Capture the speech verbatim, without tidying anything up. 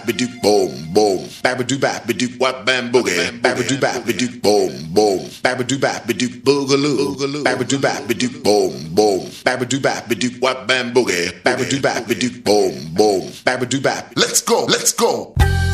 Ba-doo, boom, boom. Ba-ba-doo, ba-ba-doo, wap, bam, boogie. Ba-ba-doo, ba-ba-doo, boom, boom. Ba-ba-doo, ba-ba-doo, boogaloo. Ba-ba-doo, ba-ba-doo, boom, boom. Ba-ba-doo, ba-ba-doo, wap, bam, boogie. Ba-ba-doo, ba-ba-doo, boom, boom. Ba-ba-doo, ba. Let's go, let's go.